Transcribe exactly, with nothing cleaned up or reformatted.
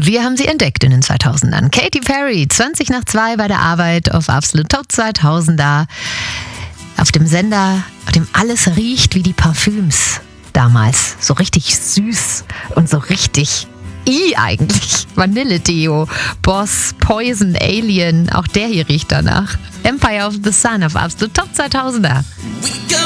Wir haben sie entdeckt in den zweitausendern. Katy Perry, zwanzig nach zwei bei der Arbeit auf Absolut Top zweitausender. Auf dem Sender, auf dem alles riecht wie die Parfüms damals. So richtig süß und so richtig I eigentlich. Vanille-Deo, Boss, Poison, Alien, auch der hier riecht danach. Empire of the Sun auf Absolut Top zweitausender. We go